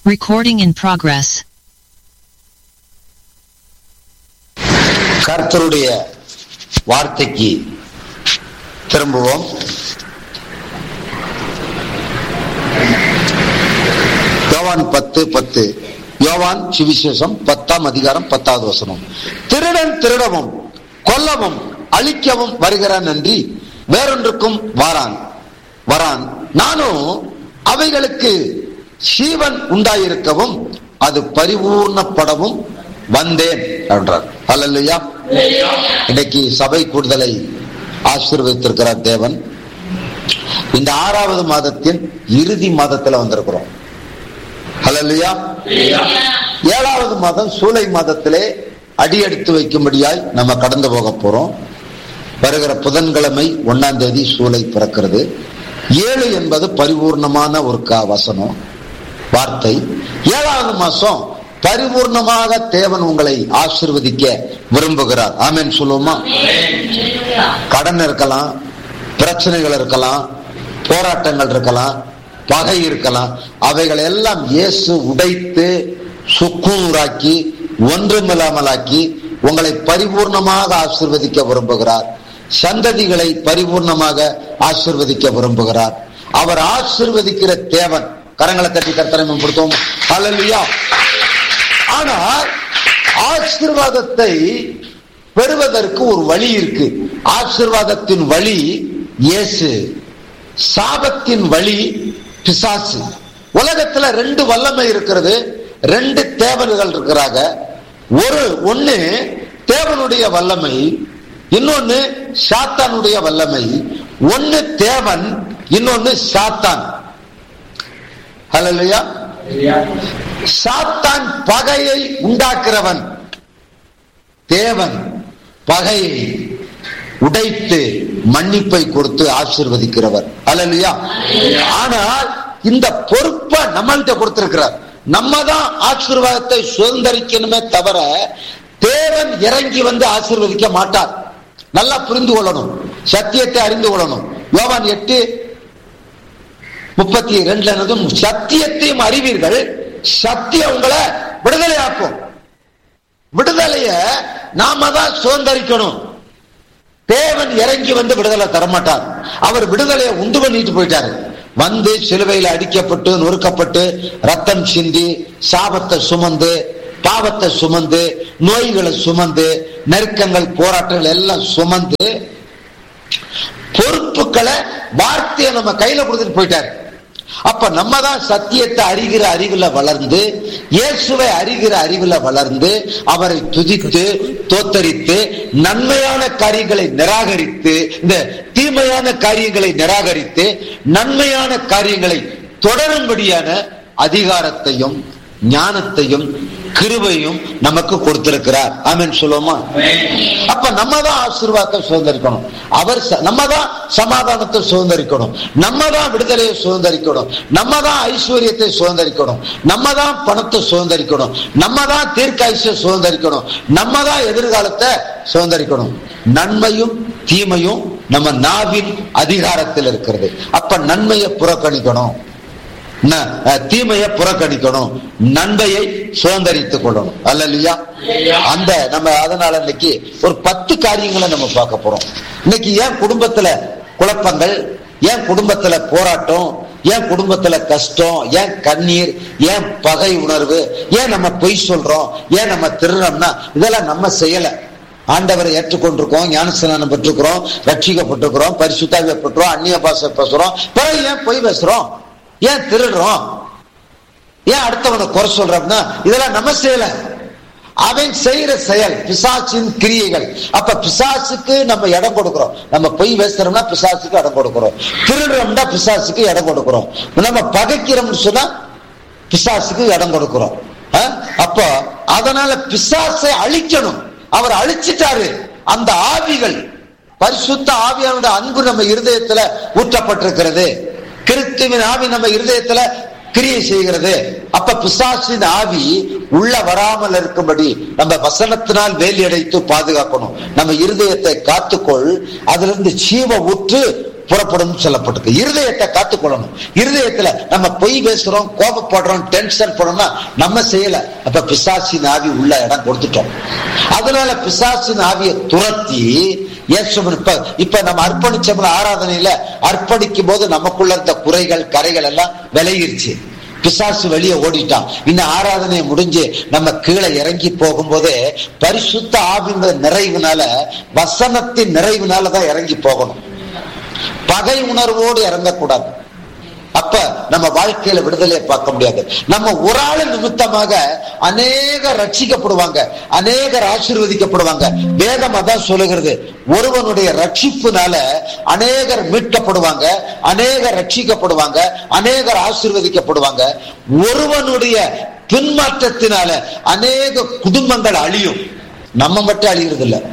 Recording in progress. கர்த்தருடைய வார்த்தைக்கு திரும்புவோம். யோவான் 10:10. யோவான் சுவிசேஷம் 10ஆம் அதிகாரம் 10வது வசனம். திருடன் திருடவும் கொல்லவும் அழிக்கவும் வருகிறான் அன்றி வேறொன்றுக்கும் வரான். நானும் அவைகளுக்கு ஜீவன் உண்டாயிருக்கவும் அது பரிபூர்ணப்படவும் வந்தேன் என்றார். அல்லேலூயா. இன்னைக்கு சபை கூடுதலை ஆசீர்வதித்திருக்கிறார் தேவன். இந்த 6வது மாதத்தின் இறுதி மாதத்துல வந்திருக்கிறோம். அல்லேலூயா. 7வது மாதம் சூலை மாதத்திலே அடியெடுத்து வைக்கும்படியாய் நம்ம கடந்து போக போறோம். வருகிற புதன்கிழமை 1ஆம் தேதி சூலை பிறக்கிறது. 7 என்பது பரிபூர்ணமான ஒரு வசனம் வார்த்தை. 7வது மாசம் பரிபூர்ணமாக தேவன் உங்களை ஆசீர்வதிக்க விரும்புகிறார். ஆமென் சொல்லுவோமா? கடன் இருக்கலாம், பிரச்சனைகள் இருக்கலாம், போராட்டங்கள் இருக்கலாம், பகை இருக்கலாம். அவைகள் எல்லாம் இயேசு உடைத்து சுக்குநூறாக்கி ஒன்றுமில்லாமலாக்கி உங்களை பரிபூர்ணமாக ஆசீர்வதிக்க விரும்புகிறார். சந்ததிகளை பரிபூர்ணமாக ஆசீர்வதிக்க விரும்புகிறார். அவர் ஆசீர்வதிக்கிற தேவன். கரங்களை தட்டி கர்த்தரை மேம்படுத்துவோம். ஹல்லேலூயா. ஆனால் ஆசீர்வாதத்தை பெறுவதற்கு ஒரு வழி இருக்கு. ஆசீர்வாதத்தின் வழி இயேசு, சாபத்தின் வழி பிசாசு. உலகத்துல 2 வல்லமை இருக்கிறது, 2 தேவன்கள் இருக்கிறாங்க. ஒன்னு தேவனுடைய வல்லமை, இன்னொன்னு சாத்தானுடைய வல்லமை. ஒன்னு தேவன், இன்னொன்னு சாத்தான். ஹல்லேலூயா. சாத்தான் பகையை உண்டாக்குறவன், தேவன் பகையை உடைத்து மன்னிப்பை கொடுத்து ஆசீர்வதிக்கிறவர். ஹல்லேலூயா. ஆனால் இந்த பொறுப்பை நம்மள்கிட்ட கொடுத்திருக்கிறார். நம்ம தான் ஆசீர்வாதத்தை சுதந்திரிக்கணுமே தவிர தேவன் இறங்கி வந்து ஆசீர்வதிக்க மாட்டார். நல்லா புரிந்து கொள்ளணும், சத்தியத்தை அறிந்து கொள்ளணும். யோவான் 8:32 சத்தியத்தையும் அறிவீர்கள், சத்தியம் உங்களை விடுதலை ஆக்கும். விடுதலைய நாம தான் சுதந்திரிக்கணும். தேவன் இறங்கி வந்து விடுதலை தரமாட்டார். அவர் விடுதலையை உண்டு பண்ணிட்டு போயிட்டாரு. வந்து சிலுவையில் அடிக்கப்பட்டு நொறுக்கப்பட்டு ரத்தம் சிந்தி சாபத்தை சுமந்து பாவத்தை சுமந்து நோய்களை சுமந்து நெருக்கங்கள் போராட்டங்கள் எல்லாம் சுமந்து பொறுப்புகளை வார்த்தையை நம்ம கையில கொடுத்துட்டு போயிட்டாரு. அப்ப நம்ம தான் சத்தியத்தை அறிகிற அறிவுல வளர்ந்து, இயேசுவை அறிகிற அறிவுல வளர்ந்து, அவரை துதித்து தோத்தரித்து நன்மையான காரியங்களை நிராகரித்து, இந்த தீமையான காரியங்களை நிராகரித்து நன்மையான காரியங்களை தொடரும்படியான அதிகாரத்தையும் ஞானத்தையும் கிருபையும் நமக்கு கொடுத்திருக்கிறார். ஆமென் சொல்லுவோமா? அப்ப நம்ம தான் ஆசீர்வாதத்தை சுதந்திரிக்கணும். நம்ம தான் சமாதானத்தை சுதந்திரிக்கணும். நம்ம தான் விடுதலையை சுதந்திரிக்கணும். நம்ம தான் ஐஸ்வர்யத்தை சுதந்திரிக்கணும். நம்ம தான் பணத்தை சுதந்திரிக்கணும். நம்ம தான் தீர்க்காயுசை சுதந்திரிக்கணும். நம்ம தான் எதிர்காலத்தை சுதந்திரிக்கணும். நன்மையும் தீமையும் நம்ம நாவின் அதிகாரத்தில் இருக்கிறது. அப்ப நன்மையை புறக்கணிக்கணும், தீமையை புறக்கணிக்கணும், நன்மையை சுதந்திரித்துக் கொள்ளணும். அல்லேலூயா. அந்த நம்ம அதனால இன்னைக்கு ஒரு 10 காரியங்களை நம்ம பார்க்க போறோம். இன்னைக்கு ஏன் குடும்பத்துல குழப்பங்கள், ஏன் குடும்பத்துல போராட்டம், ஏன் குடும்பத்துல கஷ்டம், ஏன் கண்ணீர், ஏன் பகை உணர்வு, ஏன் நம்ம பொய் சொல்றோம், ஏன் நம்ம திருடுறோம்னா இதெல்லாம் நம்ம செய்யல. ஆண்டவரை ஏற்றுக்கொண்டிருக்கோம், ஞானஸ்நானம் பெற்றிருக்கிறோம், ரட்சிக்கப்பட்டிருக்கிறோம், பரிசுத்தாவியை பெற்றோம், அந்நிய பாஷை பேசுறோம். பிறகு ஏன் பொய் பேசுறோம், ஏன் திருடுறோம், ஏன் அடுத்தவனை குறை சொல்றோம்னா இதெல்லாம் நம்ம செய்யல. அவன் செய்யற செயல் பிசாசின் கிரியைகள். அப்ப பிசாசுக்கு நம்ம இடம் கொடுக்கிறோம். நம்ம பொய் பேசுறோம்னா பிசாசுக்கு இடம் கொடுக்கிறோம், திருடுறோம்னா பிசாசுக்கு இடம் கொடுக்கிறோம், நம்ம பகைக்கிறோம்னு சொன்னா பிசாசுக்கு இடம் கொடுக்கிறோம். அப்ப அதனால பிசாசை அழிக்கணும். அவர் அழிச்சிட்டாரு. அந்த ஆவிகள், பரிசுத்த ஆவியானோட அன்பு நம்ம இருதயத்துல ஊற்றப்பட்டிருக்கிறது. கிறிஸ்துவின் ஆவி நம்ம இருதயத்துல கிரியை செய்கிறது. அப்ப பிசாசின் ஆவி உள்ள வராமல் இருக்கும்படி நம்ம வசனத்தினால் வேலி அடைத்து பாதுகாக்கணும். நம்ம இருதயத்தை காத்துக்கொள், அதிலிருந்து ஜீவ ஊற்று புறப்படும் சொல்லப்பட்டிருக்கு. இருதயத்தை காத்துக்கொள்ளணும். இருதயத்துல நம்ம பொய் பேசுறோம், கோபப்படுறோம், டென்ஷன் போறோம்னா நம்ம செய்யல, அப்ப பிசாசின் ஆவி உள்ள இடம் கொடுத்துட்டோம். அதனால பிசாசின் ஆவியை துரத்தி இப்ப நம்ம அர்ப்பணிச்சோம்ல, ஆராதனையில அர்ப்பணிக்கும் போது நமக்குள்ள இருந்த குறைகள் கரைகள் எல்லாம் விலகிருச்சு. பிசாசு வெளியே ஓடிட்டான். இன்னும் ஆராதனை முடிஞ்சு நம்ம கீழே இறங்கி போகும்போதே பரிசுத்த ஆவியின் நிறைவுனால, வசனத்தின் நிறைவுனாலதான் இறங்கி போகணும். பகை உணர்வோடு இறங்கக்கூடாது. அப்ப நம்ம வாழ்க்கையில விடுதலையை பார்க்க முடியாது. நம்ம ஒரு ஆளு நிமித்தமாக அநேகர் ரட்சிக்கப்படுவாங்க, அநேகர் ஆசீர்வதிக்கப்படுவாங்க. வேதம் அதான் சொல்லுகிறது, ஒருவனுடைய ரட்சிப்புனால அநேகர் மீட்கப்படுவாங்க, அநேகர் ரட்சிக்கப்படுவாங்க, அநேகர் ஆசீர்வதிக்கப்படுவாங்க. ஒருவனுடைய பின்மாற்றத்தினால அநேக குடும்பங்கள் அழியும். நம்ம மட்டும் அழிகிறது இல்ல,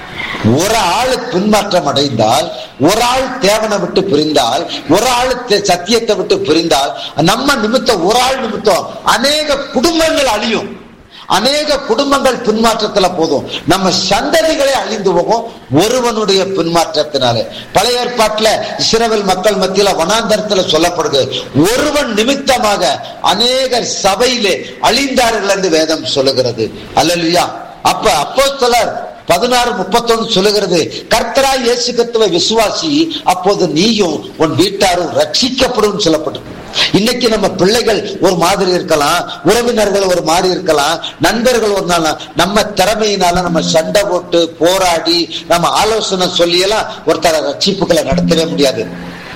ஒரு ஆள் பின்மாற்றம் அடைந்தால், ஒரு ஆள் தேவனை விட்டு பிரிந்தால், ஒரு ஆள் சத்தியத்தை விட்டு பிரிந்தால், நம்ம நிமித்தம், ஒரு ஆள் நிமித்தம் அநேக குடும்பங்கள் அழியும். அநேக குடும்பங்கள் பின்மாற்றத்துல போதும், நம்ம சந்ததிகளே அழிந்து போகும் ஒருவனுடைய பின்மாற்றத்தினாலே. பழைய ஏற்பாட்டுல இஸ்ரவேல் மக்கள் மத்தியில வனாந்தரத்துல சொல்லப்படுது, ஒருவன் நிமித்தமாக அநேகர் சபையிலே அழிந்தார்கள் என்று வேதம் சொல்லுகிறது. அல்லேலூயா. அப்ப அப்போஸ்தலர் 16:31 சொல்லுகிறது, கர்த்தராய் இயேசு கிறிஸ்துவை விசுவாசி, அப்போது நீயும் உன் வீட்டாரும் ரட்சிக்கப்படும் சொல்லப்பட்டிருக்கு. இன்னைக்கு நம்ம பிள்ளைகள் ஒரு மாதிரி இருக்கலாம், உறவினர்கள் ஒரு மாதிரி இருக்கலாம், நண்பர்கள் ஒரு நாள் நம்ம திறமையினால நம்ம சண்டை போட்டு போராடி நம்ம ஆலோசனை சொல்லி எல்லாம் ஒருத்தர ரட்சிப்புகளை நடத்தவே முடியாது.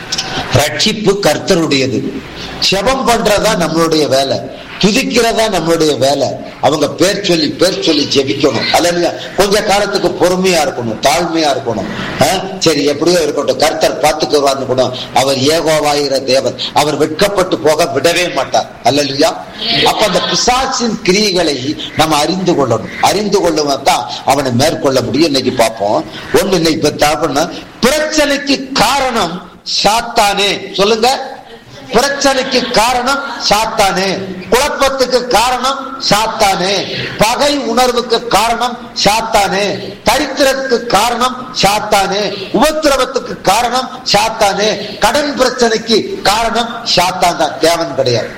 ரட்சிப்பு கர்த்தருடையது. ஜெபம் பண்றதா நம்மளுடைய வேலை, துதிக்கிறதா நம்மளுடைய வேலை. அவங்க பேர் சொல்லி ஜெபிக்கணும். அல்ல, கொஞ்ச காலத்துக்கு பொறுமையா இருக்கணும், தாழ்மையா இருக்கணும். சரி, எப்படியோ இருக்கட்டும், கர்த்தர் பார்த்துக்குவார்னு கூட. அவர் ஏகோவாகிற தேவன், அவர் வெட்கப்பட்டு போக விடவே மாட்டார். அல்லையா. அப்ப அந்த பிசாசின் கிரியைகளை நம்ம அறிந்து கொள்ளணும். அறிந்து கொள்ளுவதான் அவனை மேற்கொள்ள முடியும். இன்னைக்கு பார்ப்போம். ஒண்ணு, இன்னைக்கு தாப்பன்னா பிரச்சனைக்கு காரணம் சாத்தானே. சொல்லுங்க, பிரச்சனைக்கு காரணம் சாத்தானே, குழப்பத்துக்கு காரணம் சாத்தானே, பகை உணர்வுக்கு காரணம் சாத்தானே, தரித்திரத்துக்கு காரணம் சாத்தானே, உபத்திரவத்துக்கு காரணம் சாத்தானே, கடன் பிரச்சனைக்கு காரணம் சாத்தான் தான், தேவன் கிடையாது.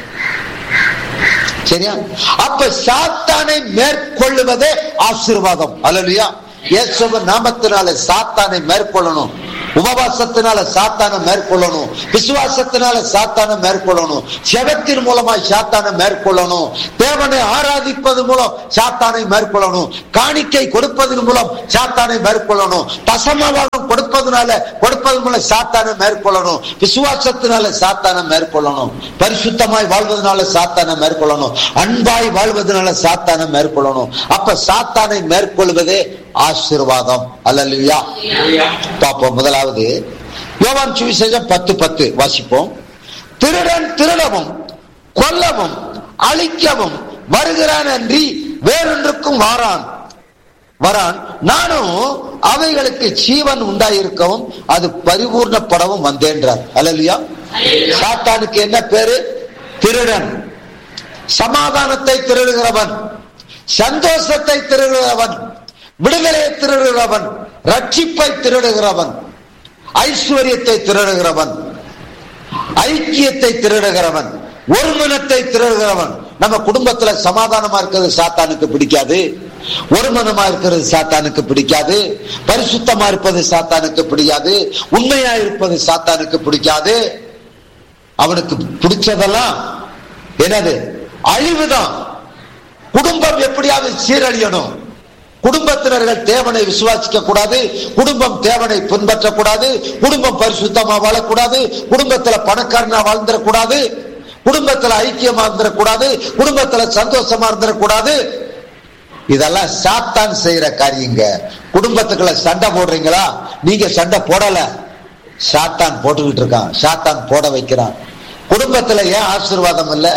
சரியா? அப்ப சாத்தானை மேற்கொள்ளுவதே ஆசீர்வாதம். அல்லேலூயா. இயேசுவின் நாமத்தினால சாத்தானை மேற்கொள்ளணும். உபவாசத்தினால சாத்தானை மேற்கொள்ளணும், விசுவாசத்தினால சாத்தானை மேற்கொள்ளணும், ஜெபத்தின் மூலமாய் சாத்தானை மேற்கொள்ளணும், தேவனை ஆராதிப்பது மூலம் சாத்தானை மேற்கொள்ளணும், காணிக்கை கொடுப்பதன் மூலம் சாத்தானை மேற்கொள்ளணும், தசமபாகம் கொடுப்பது மூலம் சாத்தானை மேற்கொள்ளணும், விசுவாசத்தினால சாத்தானை மேற்கொள்ளணும், பரிசுத்தமாய் வாழ்வதனால சாத்தானை மேற்கொள்ளணும், அன்பாய் வாழ்வதனால சாத்தானை மேற்கொள்ளணும். அப்ப சாத்தானை மேற்கொள்வதே ஆசீர்வாதம். அல்லேலூயா. பாப்போம். முதலாவது யோவான் சுவிசேஷம் 10:10 வாசிப்போம். திருடன் திருடவும் கொல்லவும் அழிக்கவும் வருகிறான் அன்றி வேறொன்றுக்கும் வரான், நானும் அவைகளுக்கு ஜீவன் உண்டாயிருக்கவும் அது பரிபூர்ணப்படவும் வந்தேன்றார். அல்லேலூயா. சாத்தானுக்கு என்ன பேரு? திருடன். சமாதானத்தை திருடுகிறவன், சந்தோஷத்தை திருடுகிறவன், விடுதலையை திருடுகிறவன், ரட்சிப்பை திருடுகிறவன், ஐஸ்வர்யத்தை திருடுகிறவன், ஐக்கியத்தை திருடுகிறவன், ஒருமனத்தை திருடுகிறவன். நம்ம குடும்பத்துல சமாதானமா இருக்கிறது சாத்தானுக்கு பிடிக்காது, ஒருமனமா இருக்கிறது சாத்தானுக்கு பிடிக்காது, பரிசுத்தமா இருப்பது சாத்தானுக்கு பிடிக்காது, உண்மையா இருப்பது சாத்தானுக்கு பிடிக்காது. அவனுக்கு பிடிச்சதெல்லாம் என்னது? அழிவுதான். குடும்பம் எப்படியாவது சீரழியணும். குடும்பத்தினர்கள் தேவனை விசுவாசிக்க கூடாது, குடும்பம் தேவனை பின்பற்றக்கூடாது, குடும்பம் பரிசுத்தமா வாழக்கூடாது, குடும்பத்துல பணக்காரனா வாழ்ந்துடக்கூடாது, குடும்பத்துல ஐக்கியமா இருந்துடக்கூடாது, குடும்பத்துல சந்தோஷமா இருந்துடக்கூடாது. இதெல்லாம் சாத்தான் செய்யற காரியங்க. குடும்பத்துக்குள்ள சண்டை போடுறீங்களா? நீங்க சண்டை போடல, சாத்தான் போட்டுக்கிட்டு இருக்கான், சாத்தான் போட வைக்கிறான். குடும்பத்துல ஏன் ஆசீர்வாதம் இல்ல?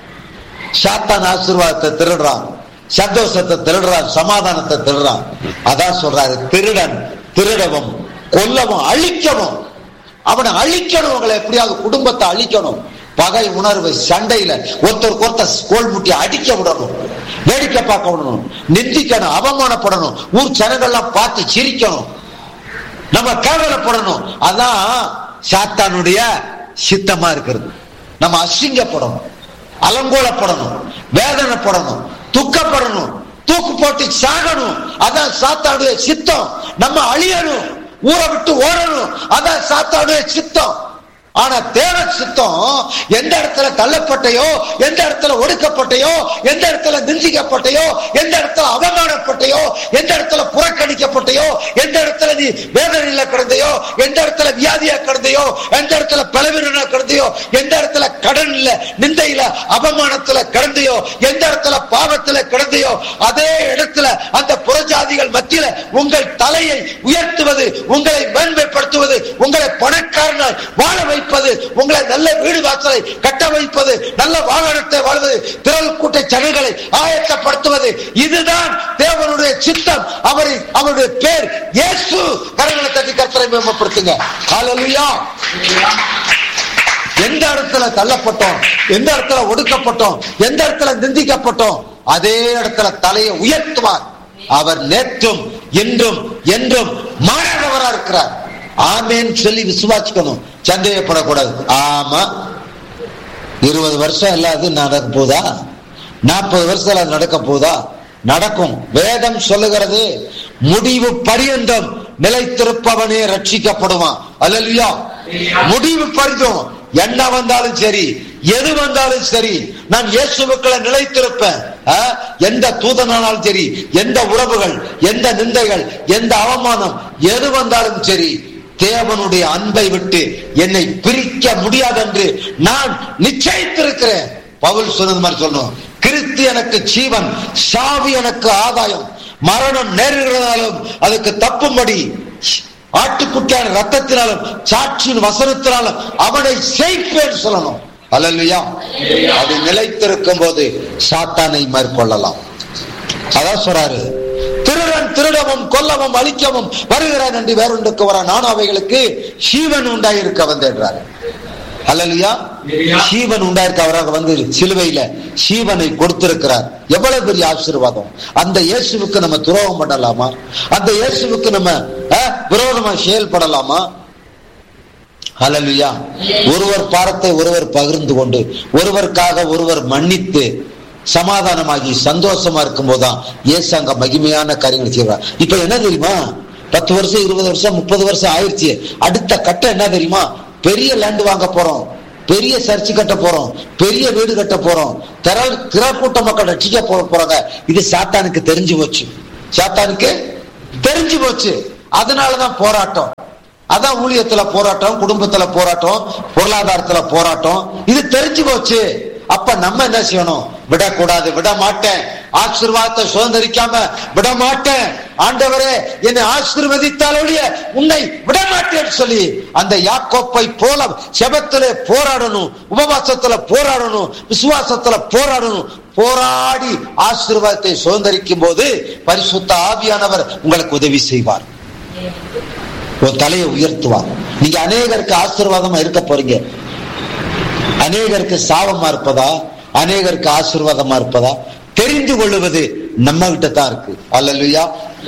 சாத்தான் ஆசீர்வாதத்தை திருடுறான், சந்தோஷத்தை திருடுறான், சமாதானத்தை திருடுறான். அதான் சொல்றாரு, திருடன் திருடவும் கொல்லவும் அழிக்கவும். அவனை அழிக்கணும். உங்களை எப்படியாவது குடும்பத்தை அழிக்கணும். பகை உணர்வு, சண்டையில ஒருத்தர் கோல் முட்டி அடிக்க விடணும், வேடிக்கை பார்க்க விடணும், நிந்திக்கணும், அவமானப்படணும், ஊர் ஜனங்கள்லாம் பார்த்து சிரிக்கணும், நம்ம கேவலப்படணும். அதான் சாத்தானுடைய சித்தமா இருக்கிறது. நம்ம அசிங்கப்படணும், அலங்கோலப்படணும், வேதனைப்படணும், துக்கப்படணும், தூக்கு போட்டு சாகணும், அதான் சாத்தானுடைய சித்தம். நம்ம அழியணும், ஊரை விட்டு ஓடணும், அதான் சாத்தானுடைய சித்தம். ஆனா தேவ சித்தம் எந்த இடத்துல தள்ளப்பட்டையோ, எந்த இடத்துல ஒடுக்கப்பட்டையோ, எந்த இடத்துல நிந்திக்கப்பட்டையோ, எந்த இடத்துல அவமானப்பட்டையோ, எந்த இடத்துல புறக்கணிக்கப்பட்டையோ, எந்த இடத்துல நீ வேதனையில கிடந்தையோ, எந்த இடத்துல வியாதியா கிடந்தையோ, எந்த இடத்துல பலவீனா கிடந்தையோ, எந்த இடத்துல கடன்ல நிந்தையில அவமானத்துல கிடந்தையோ, எந்த இடத்துல பாவத்துல கிடந்தையோ, அதே இடத்துல அந்த புறஜாதிகள் மத்தியில உங்கள் தலையை உயர்த்துவது, உங்களை மேன்மைப்படுத்துவது, உங்களை பணக்காரனாய் வாழ வைப்பது, உங்களை நல்ல வீடு வாசலை கட்ட வைப்பது, நல்ல வாகனத்தை வாழ்வது, திரள் கூட்ட ஜனங்களை ஆயத்தப்படுத்துவது, இதுதான் தேவனுடைய சித்தம். அவருடைய பேர் இயேசு. கரங்களை தட்டி கர்த்தரை மேம்படுத்துங்க. ஹல்லேலூயா. எந்த இடத்துல தள்ளப்பட்டோம், எந்த இடத்துல ஒடுக்கப்பட்டோம், எந்த இடத்துல நிந்திக்கப்பட்டோம், அதே இடத்துல தலையை உயர்த்துவார். அவர் நேற்றும் இன்றும் என்றும் மாறாதவரா இருக்கிறார். ஆமேன் சொல்லி விசுவாசிக்கணும், சந்தேகப்படக்கூடாது. ஆமா, 20 வருஷம் இல்லாது நடக்க போதா, 40 வருஷம் அது நடக்க போதா? நடக்கும். வேதம் சொல்லுகிறது, முடிவு பரியந்தம் நிலைத்திருப்பவனே ரட்சிக்கப்படுவான். அல்லேலூயா. முடிவு பரியந்தம் என்ன வந்தாலும் சரி, எது வந்தாலும் சரி, நான் இயேசுவுக்குள்ள நிலைத்திருப்பேன். எந்த தூதனாலும் சரி, எந்த உறவுகள், எந்த நிந்தைகள், எந்த அவமானம், எது வந்தாலும் சரி, தேவனுடைய அன்பை விட்டு என்னை பிரிக்க முடியாது என்று நான் நிச்சயித்திருக்கிறேன். பவுல் சொன்னது மாதிரி சொல்லணும், கிறிஸ்து எனக்கு ஜீவன், சாவி எனக்கு ஆதாயம். மரணம் நேரிடுறதாலும் அதுக்கு தப்பும்படி ஆட்டுக்குட்டியான ரத்தத்தினாலும் சாட்சியின் வசனத்தினாலும் அவனை செய்ப்பேன் சொல்லணும். அல்லேலூயா. அது நிலைத்திருக்கும் போது சாத்தானை மேற்கொள்ளலாம். அதான் சொல்றாரு, திருடன் திருடவும் கொல்லவும் அழிக்கவும் வருகிறான் என்று வேறொன்றுக்கு வர நான் அவைகளுக்கு ஜீவன் உண்டாயிருக்க வந்தேன்றாரு. அல்லேலூயா. ஜீவன் உண்டாயிருக்க அவராக வந்து சிலுவையில ஜீவனை கொடுத்திருக்கிறார். எவ்வளவு பெரிய ஆசீர்வாதம். அந்த இயேசுவுக்கு நம்ம துரோகம் பண்ணலாமா? அந்த இயேசுவுக்கு நம்ம விரோதமா செயல்படலாமா? அல்லேலூயா. ஒருவர் பாரத்தை ஒருவர் பகிர்ந்து கொண்டு, ஒருவருக்காக ஒருவர் மன்னித்து சமாதானமாகி சந்தோஷமா இருக்கும் போதுதான் இயேசு அங்க மகிமையான காரியங்கள் செய்வார். இப்ப என்ன தெரியுமா, 10 வருஷம் 20 வருஷம் 30 வருஷம் ஆயிடுச்சு. அடுத்த கட்டம் என்ன தெரியுமா? பெரிய லேண்ட் வாங்க போறோம், பெரிய சர்ச்சு கட்ட போறோம், பெரிய வீடு கட்ட போறோம், திரக்கூட்ட மக்கள் ரட்சிக்க போறாங்க. இது சாத்தானுக்கு தெரிஞ்சு போச்சு. சாத்தானுக்கு தெரிஞ்சு போச்சு. அதனாலதான் போராட்டம். அதான் ஊழியத்துல போராட்டம், குடும்பத்துல போராட்டம், பொருளாதாரத்துல போராட்டம். இது தெரிஞ்சு போச்சு. அப்ப நம்ம என்ன செய்யணும்? விடக்கூடாது. விட மாட்டேன், ஆசீர்வாதத்தை சுதந்திரிக்காம விட மாட்டேன். ஆண்டவரே என்னை ஆசீர்வதித்தால் ஒழிய உன்னை விட மாட்டேன்னு சொல்லி அந்த யாக்கோப்பை போல செபத்திலே போராடணும், உபவாசத்துல போராடணும், விசுவாசத்துல போராடணும். போராடி ஆசீர்வாதத்தை சுதந்திரிக்கும் போது பரிசுத்த ஆவியானவர் உங்களுக்கு உதவி செய்வார், ஒரு தலையை உயர்த்துவார். நீங்க அநேகருக்கு ஆசீர்வாதமா இருக்க போறீங்க. அநேகருக்கு சாபமா இருப்பதா, அநேகருக்கு ஆசீர்வாதமா இருப்பதா தெரிந்து கொள்வது நம்ம கிட்ட தான் இருக்கு. அல்லேலூயா.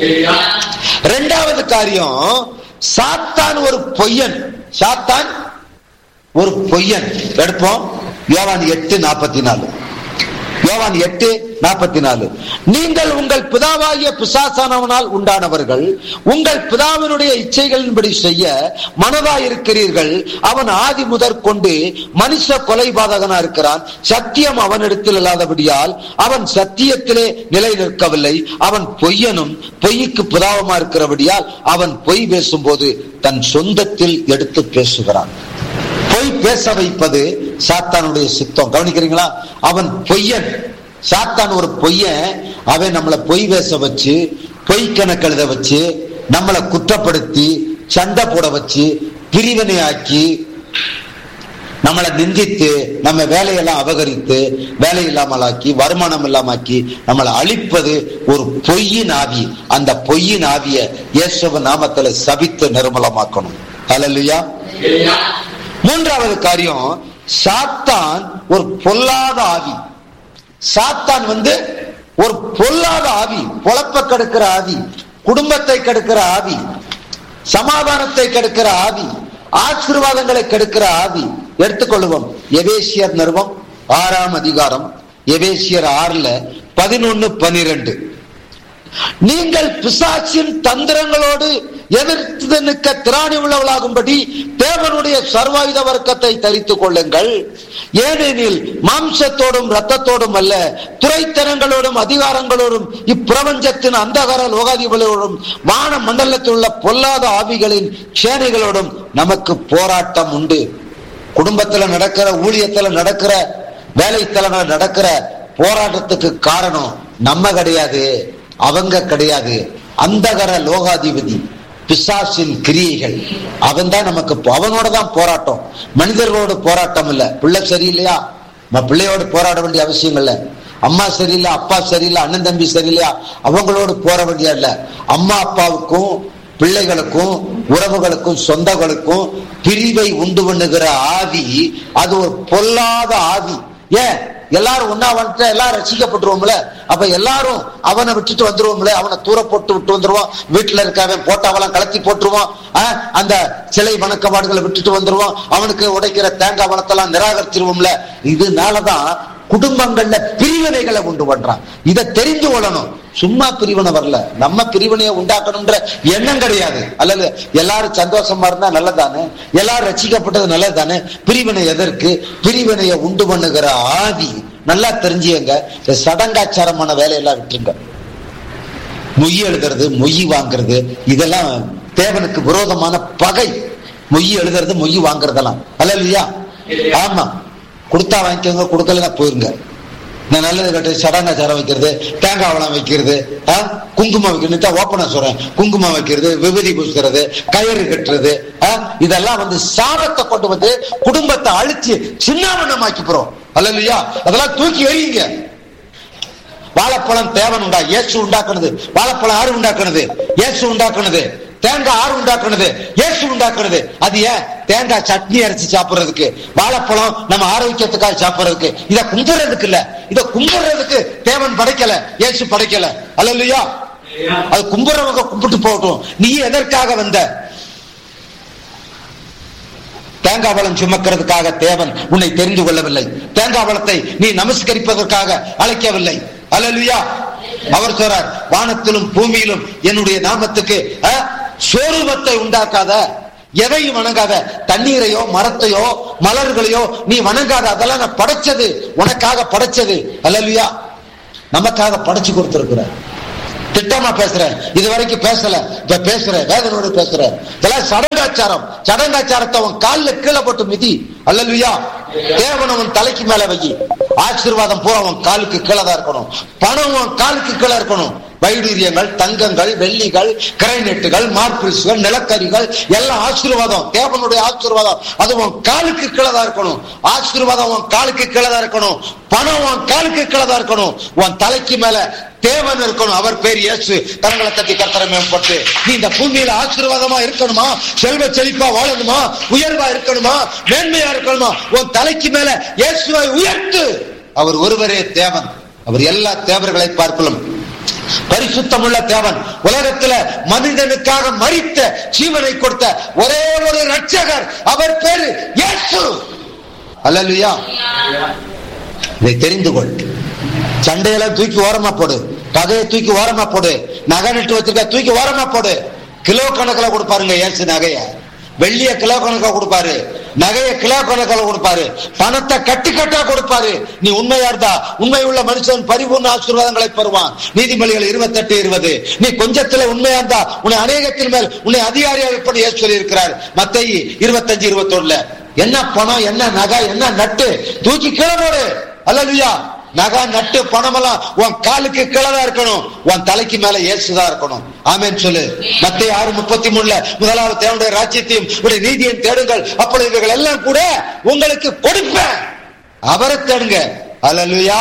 இரண்டாவது காரியம், சாத்தான் ஒரு பொய்யன். சாத்தான் ஒரு பொய்யன். எடுப்போம் யோவான் 8:44. யோவான் 8:44. நீங்கள் உங்கள் பிதாவாகிய பிசாசானவனால் உண்டானவர்கள், உங்கள் பிதாவினுடைய இச்சைகளின்படி செய்ய மனதாயிருக்கிறீர்கள். அவன் ஆதி முதற் கொண்டு மனுஷ கொலைபாதகனா இருக்கிறான். சத்தியம் அவனிடத்தில் இல்லாதபடியால் அவன் சத்தியத்திலே நிலை நிற்கவில்லை. அவன் பொய்யனும் பொய்க்கு பிதாவமா இருக்கிறபடியால் அவன் பொய் பேசும்போது தன் சொந்தத்தில் எடுத்து பேசுகிறான். பொய் பேச வைப்பது சாத்தானுடைய சித்தம். கவனிக்கிறீங்களா? அவன் பொய்யன். சாத்தான் ஒரு பொய்யன். அவன் நம்மளை பொய் பேச வச்சு, பொய் கணக்கெழுத வச்சு, நம்மளை குற்றப்படுத்தி, சண்டை போட வச்சு, பிரிவினை ஆக்கி, நம்மளை நிந்தித்து, நம்ம வேலையெல்லாம் அபகரித்து, வேலை இல்லாமல் ஆக்கி, வருமானம் இல்லாம ஆக்கி, நம்மளை அழிப்பது ஒரு பொய்யின் ஆவி. அந்த பொய்யின் ஆவிய இயேசுவின் நாமத்துல சபித்து நிர்மலமாக்கணும். அல்லேலூயா. மூன்றாவது காரியம், சாத்தான் ஒரு பொல்லாத ஆவி. சாத்தான் ஒரு பொல்லாத ஆவி, பொழப்ப கெடுக்கிற ஆவி, குடும்பத்தை கெடுக்கிற ஆவி, சமாதானத்தை கெடுக்கிற ஆவி, ஆசீர்வாதங்களை கெடுக்கிற ஆவி. எடுத்துக்கொள்வோம். எபேசியர் நிருபம் 6ஆம் அதிகாரம், எபேசியர் 6:11-12. நீங்கள் பிசாசின் தந்திரங்களோடு எதிர்த்து நிற்க திராணி உள்ளவளாகும்படி தேவனுடைய சர்வாயுத வர்க்கத்தை தரித்துக் கொள்ளுங்கள். ஏனெனில் மாம்சத்தோடும் இரத்தத்தோடும் அல்ல, துரைத்தனங்களோடும் அதிகாரங்களோடும் இப்பிரபஞ்சத்தின் அந்தகார லோகாதிபதிகளோடும் வான மண்டலத்தில் உள்ள பொல்லாத ஆவிகளின் சேனைகளோடும் நமக்கு போராட்டம் உண்டு. குடும்பத்துல நடக்கிற, ஊழியத்துல நடக்கிற, வேலைத்தலங்கள நடக்கிற போராட்டத்துக்கு காரணம் நம்ம கிடையாது, அவங்க கிடையாது. அந்தகர லோகாதிபதி பிசாசின் கிரியைகள். அவன் தான் நமக்கு, அவனோட தான் போராட்டம். மனிதர்களோடு போராட்டம் இல்ல. பிள்ளை சரியில்லையா, பிள்ளையோடு போராட வேண்டிய அவசியம் இல்ல. அம்மா சரியில்லை, அப்பா சரியில்லை, அண்ணன் தம்பி சரியில்லையா, அவங்களோடு போற வேண்டிய இல்ல. அம்மா அப்பாவுக்கும் பிள்ளைகளுக்கும் உறவுகளுக்கும் சொந்தங்களுக்கும் பிரிவை உண்டு பண்ணுகிற ஆவி, அது ஒரு பொல்லாத ஆவி. ஏன் எல்லாரும் ஒன்னா வந்துட்டு எல்லாரும் ரசிக்கப்பட்டுருவோம்ல, அப்ப எல்லாரும் அவனை விட்டுட்டு வந்துருவோம்ல, அவனை தூர போட்டு விட்டு வந்துருவோம். வீட்டுல இருக்காவன் போட்டாவெல்லாம் கலத்தி போட்டுருவோம். அந்த சிலை வணக்கபாடுகளை விட்டுட்டு வந்துருவோம். அவனுக்கு உடைக்கிற தேங்காய் வளத்தெல்லாம் நிராகரிச்சிருவோம்ல. இதனாலதான் குடும்பங்கள்ல பிரிவினைகளை உண்டு பண்றான். இதை தெரிந்து கொள்ளணும். சும்மா பிரிவினை வரல, நம்ம பிரிவினையை உண்டாக்கணும்ன்ற எண்ணம் கிடையாது. அல்லது எல்லாரும் சந்தோஷமா இருந்தா நல்லதானே, எல்லாரும் ரசிக்கப்பட்டது நல்லதானே. பிரிவினை எதற்கு? பிரிவினையை உண்டு பண்ணுகிற ஆவி. நல்லா தெரிஞ்சுங்க. சடங்காச்சாரமான வேலையெல்லாம் விட்டுருங்க. மொய் எழுதுறது, மொய் வாங்குறது, இதெல்லாம் தேவனுக்கு விரோதமான பகை. மொய் எழுதுறது, மொய் வாங்குறதெல்லாம் அல்ல இல்லையா? ஆமா, கொடுத்தா வாங்கிக்கோங்க, கொடுக்கலன்னா போயிருங்க. நான் நல்லது கட்டு சடங்காச்சாரம் வைக்கிறது, தேங்காய் வளம் வைக்கிறது, குங்குமம் வைக்கிறது, ஓப்பனா சொல்றேன், குங்குமம் வைக்கிறது, விபூதி பூசுறது, கயிறு கட்டுறது, இதெல்லாம் சாபத்தை கொண்டு வந்து குடும்பத்தை அழிச்சு சின்னாவண்ணமாக்கி போறோம். அல்ல இல்லையா? அதெல்லாம் தூக்கி எறியுங்க. வாழைப்பழம் தேவன் இயேசு உண்டாக்குனது. வாழைப்பழம் யாரு உண்டாக்குனது? இயேசு உண்டாக்குனது. தேங்காய் ஆறு உண்டாக்குனது, இயேசு உண்டாக்குனது. அது ஏன்? தேங்காய் சட்னி அரைச்சு சாப்பிடுறதுக்கு, வாழைப்பழம் நம்ம ஆரோக்கியத்துக்காக சாப்பிடுறதுக்கு. இதை கும்பிடுறதுக்கு இல்ல. இதை கும்பிடுறதுக்கு தேவன் படைக்கல, இயேசு படைக்கல. அல்ல இல்லையா? அது கும்பிடுறவங்க கும்பிட்டு போகட்டும். நீ எதற்காக வந்த? தேங்காய் பழம் சுமக்கிறதுக்காக தேவன் உன்னை தெரிந்து கொள்ளவில்லை. தேங்காய் பழத்தை நீ நமஸ்கரிப்பதற்காக அழைக்கவில்லை. அல்லேலூயா. அவர் சொல்றார், வானத்திலும் பூமியிலும் என்னுடைய நாமத்துக்கு சொரூபத்தை உண்டாக்காத, எதையும் வணங்காத, தண்ணீரையோ மரத்தையோ மலர்களையோ நீ வணங்காத. அதெல்லாம் நான் படைச்சது, உனக்காக படைச்சது. அல்லேலூயா. நமக்காக படைச்சு கொடுத்திருக்கிறார். திட்டமா பேசுறேன், இதுவரைக்கும் பேசல, இப்ப பேசுறேன், வேதனோடு பேசுறேன். இதெல்லாம் சடங்காச்சாரம். சடங்காச்சாரத்தை அவன் காலில் கீழே போட்டு மிதி. அல்லேலூயா. தேவன் அவன் தலைக்கு மேல வை. ஆசீர்வாதம் பூரா அவன் காலுக்கு கீழே தான் இருக்கணும். பணம் அவன் காலுக்கு கீழே இருக்கணும். வைடூரியங்கள், தங்கங்கள், வெள்ளிகள், கிரைநெட்டுகள், மார்பிள்ஸ்கள், நிலக்கரிகள் எல்லாம் ஆசீர்வாதம், தேவனுடைய ஆசீர்வாதம். அது உன் காலுக்கு கீழே தான் இருக்கணும். ஆசீர்வாதம் உன் காலுக்கு கீழே தான் இருக்கணும். பணம் உன் காலுக்கு கீழே தான் இருக்கணும். உன் தலைக்கு மேல தேவன் இருக்கணும். அவர் பேர் இயேசு. கரங்களை தட்டி கர்த்தரை மேம்பட்டு, நீ இந்த பூமியில ஆசீர்வாதமா இருக்கணுமா, செல்வ செழிப்பா வாழணுமா, உயர்வா இருக்கணுமா, மேன்மையா இருக்கணுமா, உன் தலைக்கு மேல இயேசுவை உயர்த்து. அவர் ஒருவரே தேவன். அவர் எல்லா தேவர்களை பார்க்கலும் பரிசுத்தமுள்ள தேவன். உலகத்துல மனிதனுக்காக மரித்த, ஜீவனை கொடுத்த ஒரே ஒரு ரட்சகர், அவர் பேரு இயேசு. அல்லேலூயா. இதை தெரிந்து கொள். சண்டையெல்லாம் தூக்கி ஓரமா போடு, பகையை தூக்கி ஓரமா போடு, நகை நட்டு வச்சிருக்க தூக்கி ஓரமா போடு. கிலோ கணக்கில் கொடுப்பாருங்க இயேசு. நகைய வெள்ளிய கிலோ கணக்கா கொடுப்பாரு, நகைய கிலோ கணக்கில் கொடுப்பாரு, பணத்தை கட்டி கட்டா கொடுப்பாரு. நீ உண்மையா இருந்தா உண்மை உள்ள மனுஷன் பரிபூர்ண ஆசீர்வாதங்களை பெறுவான். நீதிமொழிகள் 28:20. நீ கொஞ்சத்துல உண்மையா இருந்தா உன்னை அநேகத்தின் மேல் உன்னை அதிகாரியாக வைப்பது இயேசு சொல்லி இருக்கிறார். மத்தேயு 25:21. என்ன பணம், என்ன நகை, என்ன நட்டு தூக்கி கீழே போடு. அல்லேலூயா. நகை நட்டு பணமெல்லாம் உன் காலுக்கு கீழே தான் இருக்கணும். உன் தலைக்கு மேல இயேசுதான் இருக்கணும். ஆமென் சொல்லு. மத்தேயு 6:33. முதலாவது தேவனுடைய ராஜ்யத்தையும் உடைய நீதியையும் தேடுங்கள், அப்பொழுது இவைகள் எல்லாம் கூட உங்களுக்கு கொடுப்பேன். அவரை தேடுங்க. அல்லேலூயா.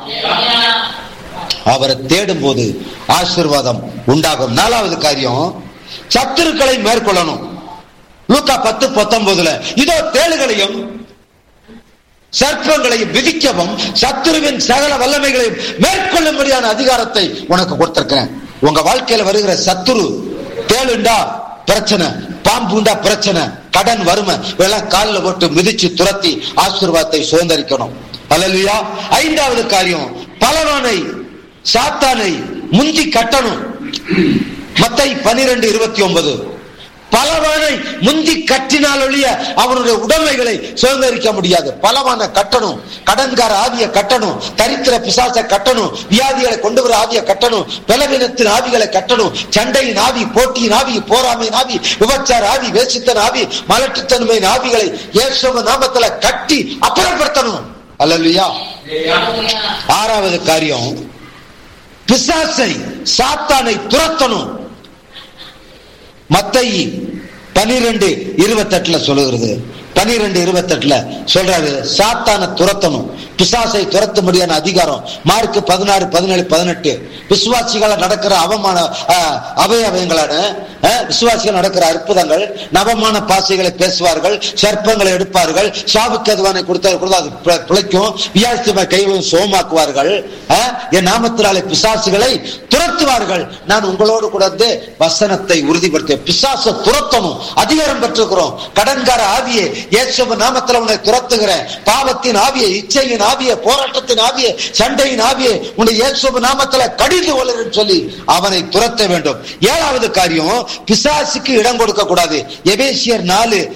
அவரை தேடும் போது ஆசீர்வாதம் உண்டாகும். 4வது காரியம், சத்துருக்களை மேற்கொள்ளணும். லூக்கா 10:19. இதோ தேளுகளையும் சர்ப்பங்களையும் விதிக்கவும் சத்துருவின் சகல வல்லமைகளையும் மேற்கொள்ளும்படியான அதிகாரத்தை உனக்கு கொடுத்திருக்கிறேன். உங்க வாழ்க்கையில வருகிற சத்துரு, தேளுண்டா பிரச்சனை, பாம்புண்டா பிரச்சனை, கடன், வறுமை இதெல்லாம் காலில் போட்டு மிதிச்சு துரத்தி ஆசீர்வாதத்தை சுதந்திரிக்கணும். அல்லேலூயா. ஐந்தாவது காரியம், பலவானை சாத்தானை முந்தி கட்டணும். மத்தேயு 12:29 பலவானை முந்தி கட்டினால் ஒழிய அவனுடைய உடைமைகளை சுதந்திரிக்க முடியாது. பலவான கட்டணும், கடன்கார ஆவியை கட்டணும், தரித்திர பிசாசை கட்டணும், வியாதிகளை கொண்டு வர ஆவியை கட்டணும், பலவீனத்தின் ஆவிகளை கட்டணும், சண்டையின் ஆவி, போட்டியின் ஆவி, போராமையின் ஆவி, விபச்சார ஆவி, வேசித்தன் ஆவி, மலட்டுத்தன்மையின் ஆவிகளை இயேசுவின் நாமத்துல கட்டி அப்புறப்படுத்தணும். அல்லேலூயா. ஆறாவது காரியம், பிசாசை சாத்தானை துரத்தணும். மத்தேயு 12:28 சொல்லுகிறது. 12:28 சொல்றாரு, சாத்தானை துரத்தணும், பிசாசை துரத்த முடியாத அதிகாரம். மார்க் 16:17-18 விசுவாசிகளை நடக்கிற அவயவங்களான விசுவாசிகள் நடக்கிற அற்புதங்கள், நவமான பாசைகளை பேசுவார்கள், சர்ப்பங்களை எடுப்பார்கள், சாவுக்கு அதுவானை கொடுத்தா அது பிழைக்கும், வியாதிமை கைகளும் சோமாக்குவார்கள், என் நாமத்தினாலே பிசாசுகளை துரத்துவார்கள். நான் உங்களோடு கூட வசனத்தை உறுதிப்படுத்த பிசாசை துரத்தணும். அதிகாரம் பெற்றிருக்கிறோம். கடன்கார ஆவியை இயேசுவின் நாமத்தில் உன்னை துரத்துகிறேன். பாவத்தின் ஆவியை, இச்சையின் ஆவியை, போராட்டத்தின் ஆவியை, சண்டையின் ஆவியை உன்னை இயேசுவின் நாமத்தில் கடிந்து கொள்ளுன்னு சொல்லி அவனை துரத்த வேண்டும். ஏழாவது காரியம், பிசாசுக்கு இடம் கொடுக்க கூடாது. எபேசியர்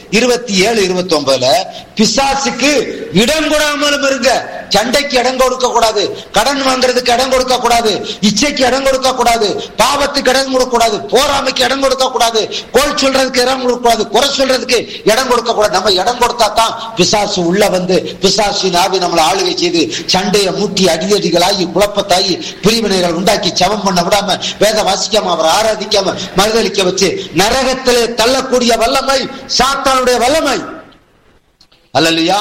4:27-29 பிசாசுக்கு இடம் கொடாமலும் இருங்க. சண்டைக்கு இடம் கொடுக்க கூடாது, கடன் வாங்குறதுக்கு இடம் கொடுக்க கூடாது, இச்சைக்கு இடம் கொடுக்க கூடாது, பாவத்துக்கு இடம் கொடுக்க கூடாது, போராமைக்கு இடம் கொடுக்க கூடாது, கோல் சொல்றதுக்கு இடம் கொடுக்க கூடாது, குறை சொல்றதுக்கு இடம் கொடுக்க கூடாது. நம்ம இடம் கொடுத்தா தான் பிசாசு உள்ள வந்து பிசாசின் ஆவி நம்மளை ஆளுகை செய்து சண்டையை மூட்டி அடிதடிகளாகி குழப்பத்தாகி பிரிவினைகள் உண்டாக்கி ஜெபம் பண்ண விடாம, வேத வாசிக்காம, அவரை ஆராதிக்காம மறுதளிக்க வச்சு நரகத்திலே தள்ளக்கூடிய வல்லமை சாத்தானுடைய வல்லமை. அல்லேலூயா.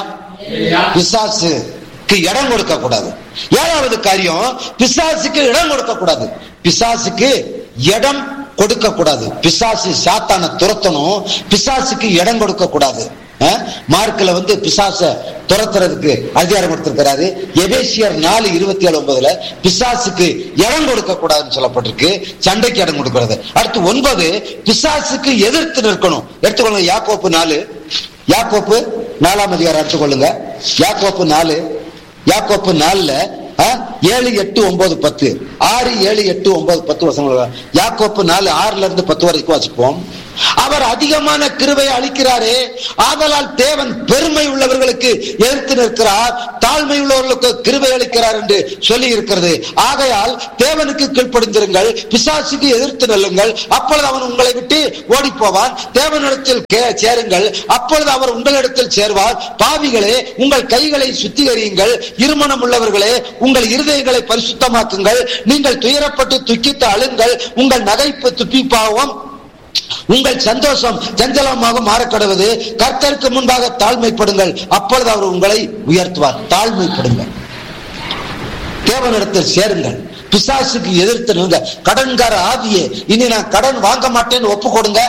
பிசாசுக்கு இடம் கொடுக்க கூடாது. ஏழாவது காரியம், பிசாசுக்கு இடம் கொடுக்க கூடாது. பிசாசுக்கு இடம் கொடுக்க கூடாது. பிசாசு சாத்தானை துரத்தணும், பிசாசுக்கு இடம் கொடுக்க கூடாது. மார்க்ல பிசாச துரத்துறதுக்கு அதிகாரம் கொடுத்திருக்கிறாரு. எபேசியர் 4:27-9 பிசாசுக்கு இடம் கொடுக்க கூடாதுன்னு சொல்லப்பட்டிருக்கு. சண்டைக்கு இடம் கொடுக்கிறது. அடுத்து 9, பிசாசுக்கு எதிர்த்து நிற்கணும். எடுத்துக்கொள்ளுங்க யாக்கோப்பு 4, யாக்கோப்பு 4ஆம் அதிகாரம் எடுத்துக்கொள்ளுங்க. யாக்கோப்பு 4, யாக்கோப்பு 4 7, 8, 9, 10 6, 7, 8, 9, 10 வசனங்கள். யாக்கோப்பு 4 6-10 வரைக்கும் வாசிப்போம். அவர் அதிகமான கிருபை அளிக்கிறாரே, ஆதலால் தேவன் பெருமை உள்ளவர்களுக்கு எதிர்த்து நிற்கிறார், தாழ்மை உள்ளவர்களுக்கு கிருபை அளிக்கிறார் என்று சொல்லி இருக்கிறது. ஆகையால் தேவனுக்கு கீழ்ப்படிந்திருங்கள், பிசாசுக்கு எதிர்த்து நெல்லுங்கள், அப்பொழுது அவன் உங்களை விட்டு ஓடி போவான். தேவனிடத்தில் சேருங்கள், அப்பொழுது அவர் உங்களிடத்தில் சேர்வார். பாவிகளே, உங்கள் கைகளை சுத்திகரியுங்கள், இருமனம் உள்ளவர்களே உங்கள் இருதயங்களை பரிசுத்தமாக்குங்கள். நீங்கள் துயரப்பட்டு துக்கித்து அழுங்கள், உங்கள் நகைப்பு துப்பிப்பாவும் உங்கள் சந்தோஷம் சஞ்சலமாக மாறக்கடுவது. கர்த்தருக்கு முன்பாக தாழ்மைப்படுங்கள், அப்பொழுது அவர் உங்களை உயர்த்துவார். தாழ்மைப்படுங்கள், தேவனிடத்தில் சேருங்கள், பிசாசுக்கு எதிர்த்து நிற்க. கடன்கார ஆவியே, இனி நான் கடன் வாங்க மாட்டேன்னு ஒப்பு கொடுங்க.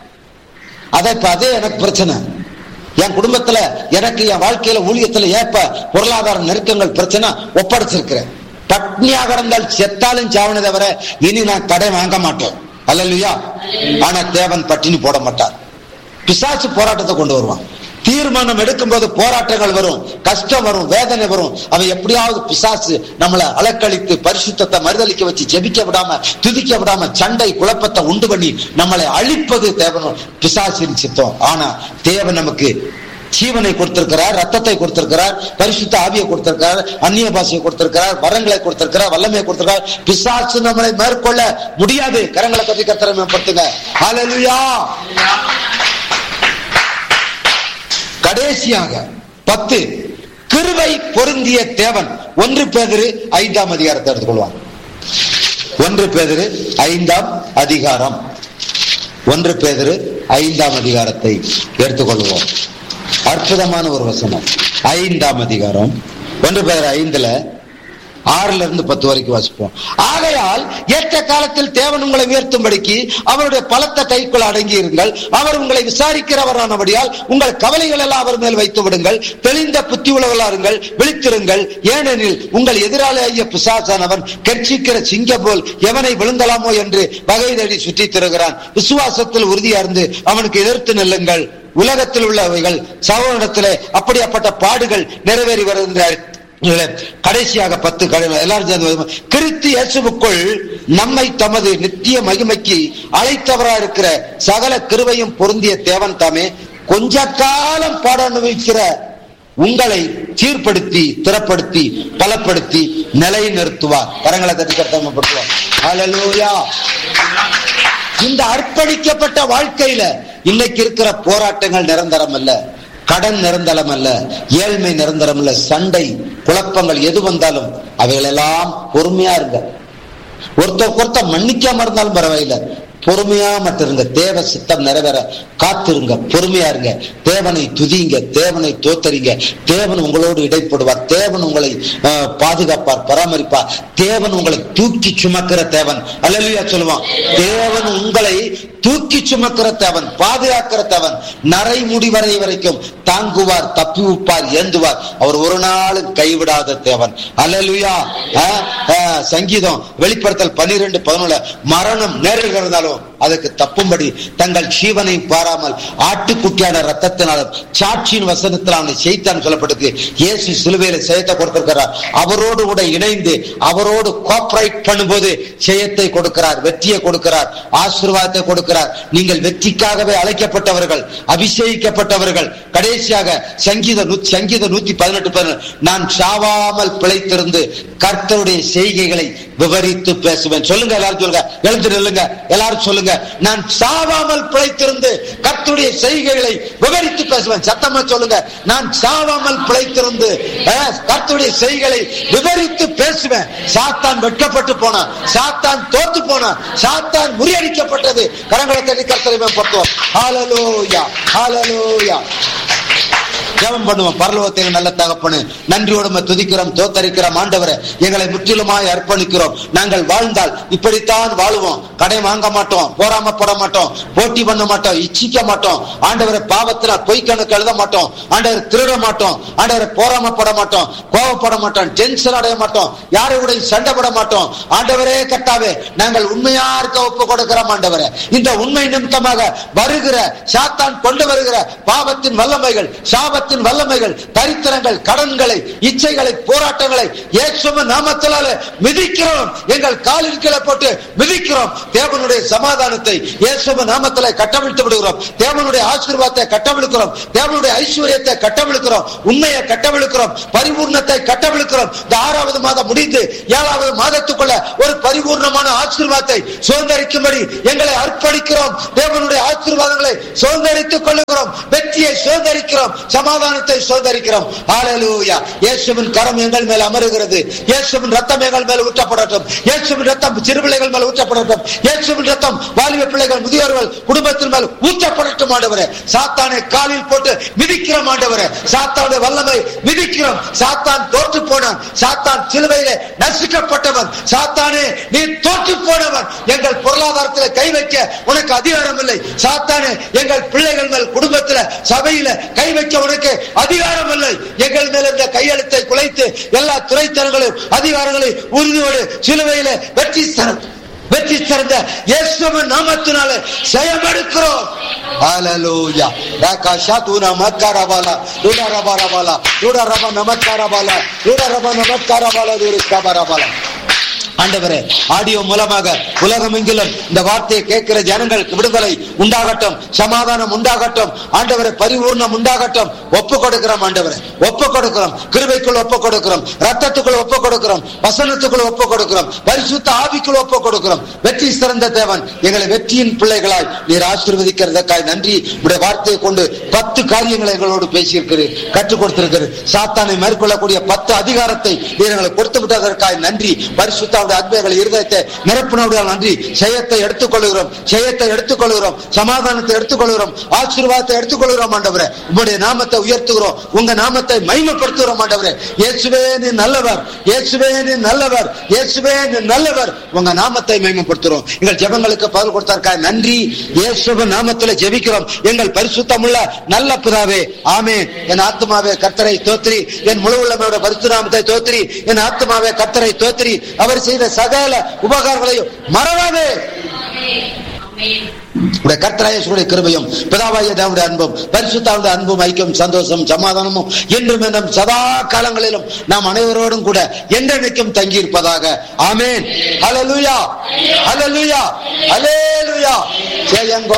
அதே எனக்கு பிரச்சனை. என் குடும்பத்துல, எனக்கு என் வாழ்க்கையில, ஊழியத்துல ஏப்ப பொருளாதார நெருக்கங்கள் பிரச்சனை ஒப்படைச்சிருக்கிறேன். பட்னியாக இருந்தால் செத்தாலும் சாவனை தவிர இனி நான் கடன் வாங்க மாட்டேன். அல்லேலூயா. ஆனா தேவன் பட்டினி போட மாட்டார். பிசாசு போராட்டத்தை கொண்டு வருவான். தீர்மானம் எடுக்கும் போது போராட்டங்கள் வரும், கஷ்டம் வரும், வேதனை வரும். அவன் எப்படியாவது பிசாசு நம்மளை அலக்களித்து பரிசுத்தத்தை மறுதளிக்க வச்சு ஜெபிக்க விடாம, துதிக்க விடாம, சண்டை குழப்பத்தை உண்டு பண்ணி நம்மளை அழிப்பது தேவன் பிசாசின் சித்தம். ஆனா தேவன் நமக்கு ஜீவனை கொடுத்திருக்கிறார், ரத்தத்தை கொடுத்திருக்கிறார், பரிசுத்த ஆவியை கொடுத்திருக்கிறார், அந்நிய பாஷையை கொடுத்திருக்கிறார், வரங்களை கொடுத்திருக்கிறார், வல்லமையை கொடுத்திருக்கிறார். பிசாசு நம்மளை மேற்கொள்ள முடியாது. கரங்களை கட்டி கர்த்தரை மேம்படுத்துங்க. ஹல்லேலூயா. கடைசியாக 10, கிருபை பொருந்திய தேவன். 1 பேதுரு 5ஆம் அதிகாரத்தை எடுத்துக்கொள்வாங்க. 1 பேதுரு 5ஆம் அதிகாரம், 1 பேதுரு 5ஆம் அதிகாரத்தை எடுத்துக்கொள்வோம். அற்புதமான ஒரு வசனம். 5ஆம் அதிகாரம் 1 பேதுரு 5 6-10 வரைக்கும் வாசிப்போம். ஆகையால் ஏற்ற காலத்தில் தேவன் உங்களை உயர்த்தும்படிக்கு அவருடைய பலத்த கைக்குள் அடங்கி இருங்கள். அவர் உங்களை விசாரிக்கிறவரானபடியால் உங்கள் கவலைகள் எல்லாம் அவர் மேல் வைத்து விடுங்கள். தெளிந்த புத்தி உள்ளவர்களாருங்கள், விழித்திருங்கள். ஏனெனில் உங்கள் எதிராளியாகிய பிசாசானவன் கெர்ச்சிக்கிற சிங்கம் போல் எவனை விழுங்கலாமோ என்று வகை தேடி சுற்றி திரிகிறான். விசுவாசத்தில் உறுதியா இருந்து அவனுக்கு எதிர்த்து நெல்லுங்கள். உலகத்தில் உள்ளவைகள் சகோதரத்திலே அப்படிப்பட்ட பாடுகள் நிறைவேறி வருகின்றார். கடைசியாக 10 எல்லாரும் கிறிஸ்து இயேசுவுக்குள் நம்மை தமது நித்திய மகிமைக்கு அழைத்தவராக இருக்கிற சகல கிருபையும் பொருந்திய தேவன் தாமே கொஞ்ச காலம் பாட அனுபவிக்கிற உங்களை சீர்படுத்தி திறப்படுத்தி பலப்படுத்தி நிலை நிறுத்துவார். கரங்களை தட்டி கர்த்தப்படுத்துவார். ஹல்லேலூயா. இந்த அர்ப்பணிக்கப்பட்ட வாழ்க்கையில இன்னைக்கு இருக்கிற போராட்டங்கள் நிரந்தரம் அல்ல, கடன் நிரந்தரம் அல்ல, ஏழ்மை நிரந்தரம் அல்ல, சண்டை குழப்பங்கள் எது வந்தாலும் அவைகளெல்லாம் பொறுமையா இருங்க. ஒருத்தர் மன்னிக்காம இருந்தாலும் பரவாயில்லை, பொறுமையா மட்டும் தேவ சித்தம் நிறைவேற காத்திருங்க, பொறுமையா இருங்க. தேவனை துதிங்க, தேவனை தோத்தரிங்க. தேவன் உங்களோடு இடைப்படுவார், தேவன் உங்களை பாதுகாப்பார், பராமரிப்பார். தேவன் உங்களை தூக்கி சுமக்கிற தேவன். அல்லேலூயா சொல்லுவான். தேவன் உங்களை தூக்கி சுமக்கிற தேவன், பாதுகாக்கிற தேவன். நரை முடிவரை வரைக்கும் தாங்குவார், தப்பி வைப்பார், ஏந்துவார். அவர் ஒரு நாளும் கைவிடாத தேவன். அல்லேலூயா. சங்கீதம் வெளிப்படுத்தல் 12:11 மரணம் நேரிடுகிறதாலும் அதுக்கு தப்பும்படி தங்கள் ஜீவனை பாராமல் ஆட்டுக்குட்டியான ரத்தத்தினாலும் சாட்சியின் வசனத்தினால் செய்தான் சொல்லப்பட்டிருக்கு. இயேசு சிலுவையில ஜெயத்தை கொடுத்திருக்கிறார். அவரோடு கூட இணைந்து அவரோடு கோஆபரேட் பண்ணும்போது ஜெயத்தை கொடுக்கிறார், வெற்றியை கொடுக்கிறார், ஆசீர்வாதத்தை கொடுக்கிறார். நீங்கள் வெற்றிக்காகவே அழைக்கப்பட்டவர்கள், அபிஷேகிக்கப்பட்டவர்கள். கடைசியாக சங்கீதம் 118:18 நான் சாவாமல் பிழைத்திருந்து கர்த்தருடைய செய்கைகளை விவரித்து பேசுவேன். சொல்லுங்க எல்லாரும், சொல்லுங்க, எழுந்து நில்லுங்க எல்லாரும் சொல்லுங்க. நான் சாவாமல் பிழைத்திருந்து கர்த்தருடைய செய்கைகளை விவரித்து பேசுவேன். சத்தமா சொல்லுங்க. நான் சாவாமல் பிழைத்திருந்து கர்த்தருடைய செய்கைகளை விவரித்து பேசுவேன். சாத்தான் வெட்கப்பட்டு போனான், சாத்தான் தோத்து போனான், சாத்தான் முறியடிக்கப்பட்டது. கரங்களை தட்டி கர்த்தரை மேம்படுத்துவோம். ஹல்லேலூயா, ஹல்லேலூயா. ஜெபம் பண்ணுவோம். பரலோகத்தை நல்ல தகப்பனே, நன்றியோடு துதிக்கிறோம், தோத்தரிக்கிறோம். ஆண்டவரே, எங்களை முற்றிலுமாய் அர்ப்பணிக்கிறோம். நாங்கள் வாழ்ந்தால் இப்படித்தான் வாழுவோம். கடை வாங்க மாட்டோம், போராமப்பட மாட்டோம், போட்டி பண்ண மாட்டோம், இச்சிக்க மாட்டோம். ஆண்டவரை பாவத்துல பொய் கணக்கு எழுத மாட்டோம். ஆண்டவரை திருட மாட்டோம். ஆண்டவரை போராமப்பட மாட்டோம், கோபப்பட மாட்டோம், டென்ஷன் அடைய மாட்டோம், யாரை கூட சண்டைப்பட மாட்டோம். ஆண்டவரே கர்த்தாவே, நாங்கள் உண்மையா இருக்க ஒப்பு கொடுக்கிறோம். ஆண்டவரே, இந்த உண்மை நிமித்தமாக வருகிற சாத்தான் கொண்டு வருகிற பாவத்தின் வல்லமைகள், சாபத்தின் வல்லமைகள், தரித்திரங்கள், கடன்களை, இச்சைகளை, போராட்டங்களை இயேசுவின் நாமத்தினாலே மிதிக்கிறோம். எங்கள் காலின் கீழே போட்டு மிதிக்கிறோம். தேவனுடைய சமாதானத்தை இயேசுவின் நாமத்திலே கட்டவிழ்த்து விடுகிறோம். தேவனுடைய ஆசீர்வாதத்தை கட்டவிழ்க்கிறோம். தேவனுடைய ஐஸ்வர்யத்தை கட்டவிழ்க்கிறோம். உண்மையை கட்டவிழ்க்கிறோம். பரிபூர்ணத்தை கட்டவிழ்க்கிறோம். இந்த 6வது மாதம் முடிந்து 7வது மாதத்துக்குள்ள ஒரு பரிபூர்ணமான ஆசீர்வாதத்தை சுதந்திரிக்கும்படி எங்களை அர்ப்பணிக்கிறோம். தேவனுடைய ஆசீர்வாதங்களை சுதந்திரித்துக் கொள்ளுகிறோம். வெற்றியை சுதந்திரிக்கிறோம். சமாதானத்தை சுதந்திரிக்கிறோம். ஹல்லேலூயா. இயேசுவின் கரம் எங்கள் மேல் அமருகிறது. இயேசுவின் ரத்தம் எங்கள் மேல் ஊற்றப்படட்டும். இயேசுவின் ரத்தம் சிறுபிள்ளைகள் மேல் ஊற்றப்படட்டும். இயேசுவின் ரத்தம் வாலிப பிள்ளைகள், முதியோர்கள் குடும்பத்தின் மேல் ஊற்றப்படட்டும். ஆண்டவரே, சாத்தானை காலில் போட்டு மிதிக்கிறோம். ஆண்டவரே, சாத்தானுடைய வல்லமை மிதிக்கிறோம். சாத்தான் தோற்று போனான். சாத்தான் சிலுவையிலே நசுக்கப்பட்டவன். சாத்தானே, நீ தோற்று போனவன். எங்கள் பொருளாதாரத்தில் கை வைக்க உனக்கு அதிகாரம் இல்லை. சாத்தானே, எங்கள் பிள்ளைகள் மேல், குடும்பத்தில், சபையில கை வைக்க உனக்கு அதிகாரம் இல்லை. எங்கள் மேல் இந்த கையெழுத்தை குலைத்து எல்லா துறைத்தனங்களையும் அதிகாரங்களையும் உறுதியோடு சிலுவையில வெற்றி சிறந்த இயேசுவின் நாமத்தினாலே ஜெயமெடுக்கிறோம். ஹல்லேலூயா. ராகாஷா தூனா மக்காரபாலா ரூடரபாலா ரூடரபா நமக்காரபாலா ரூடரபா நமக்காரபாலா ரூடரபாலா. ஆண்டவரே, ஆடியோ மூலமாக உலகமெங்கிலும் இந்த வார்த்தையை கேட்கிற ஜனங்களுக்கு விடுதலை உண்டாகட்டும், சமாதானம் உண்டாகட்டும். ஆண்டவரை பரிபூர்ணம் உண்டாகட்டும். ஒப்பு கொடுக்கிறோம். ஆண்டவரை ஒப்பு கொடுக்கிறோம். கிருபைக்குள் ஒப்பு கொடுக்கிறோம். ரத்தத்துக்குள் ஒப்பு கொடுக்கிறோம். வசனத்துக்குள் ஒப்பு கொடுக்கிறோம். பரிசுத்த ஆவிக்குள் ஒப்பு கொடுக்கிறோம். வெற்றி சிறந்த தேவன், எங்களை வெற்றியின் பிள்ளைகளாய் நீர் ஆசீர்வதிக்கிறதற்காய் நன்றி. உடைய வார்த்தையை கொண்டு 10 காரியங்களை எங்களோடு பேசியிருக்கிறீர், கற்றுக் கொடுத்திருக்கிறீர். சாத்தானை மேற்கொள்ளக்கூடிய 10 அதிகாரத்தை நீர் எங்களை கொடுத்து விட்டதற்காய் நன்றி. பரிசுத்த அத்புதங்களை இருதயத்தை நிரப்பினோடு நன்றி. ஜெயத்தை எடுத்துக்கொள்கிறோம், ஜெயத்தை எடுத்துக்கொள்கிறோம், சமாதானத்தை எடுத்துக்கொள்கிறோம், ஆசீர்வாதத்தை எடுத்துக்கொள்கிறோம். ஆண்டவரே, உங்களுடைய நாமத்தை உயர்த்துகிறோம், உங்க நாமத்தை மகிமைப்படுத்துகிறோம். ஆண்டவரே, இயேசுவே நீ நல்லவர், இயேசுவே நீ நல்லவர், இயேசுவே நீ நல்லவர். உங்க நாமத்தை மகிமைப்படுத்துகிறோம். எங்கள் ஜெபங்களுக்கு பதில் கொடுத்தார்க்காய் நன்றி. இயேசுவின் நாமத்தில் ஜெபிக்கிறோம் எங்கள் பரிசுத்தமுள்ள நல்ல பிதாவே, ஆமென். என் ஆத்துமாவே கர்த்தரை தோத்திரி, என் முழு உள்ளமையோட பரிசுத்த நாமத்தை தோத்திரி. என் ஆத்துமாவே கர்த்தரை தோத்திரி, அவர் செய்த சகல உபகாரங்களையும் மறவாதே. கர்த்தராகிய இயேசுவின் கிருபையும் பிதாவாகிய தேவனுடைய அன்பும் பரிசுத்தாவின் அன்பும் ஐக்கியம் சந்தோஷம் சமாதானமும் என்றும் என்றும் சதா காலங்களிலும் நாம் அனைவரோடும் கூட என்றென்றைக்கும் தங்கி இருப்பதாக. ஆமென். ஹல்லேலூயா, ஹல்லேலூயா, ஹல்லேலூயா. ஜெயங்கோ